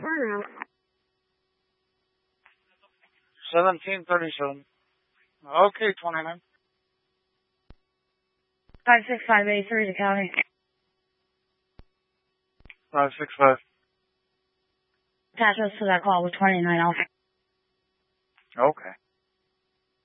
1737. Okay, 29. 56583 to county. 565. Attach us to that call with 29 off. Okay.